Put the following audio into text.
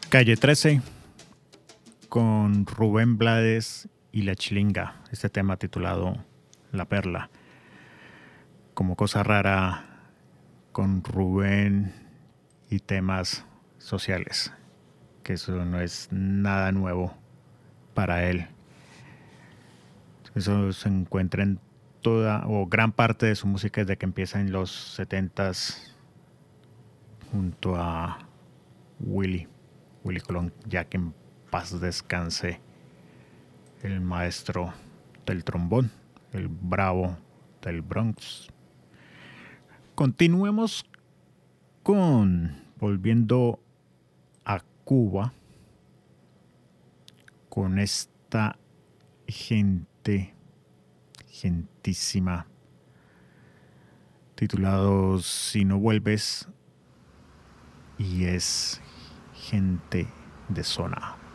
Calle 13 con Rubén Blades y La Chilinga. Este tema titulado La Perla. Como cosa rara con Rubén y temas sociales. Que eso no es nada nuevo para él. Eso se encuentra en toda o gran parte de su música desde que empieza en los 70s junto a Willy Colón, ya que en paz descanse el maestro del trombón, el bravo del Bronx. Continuemos volviendo a Cuba, con esta gentísima, titulado Si no vuelves, y es gente de zona.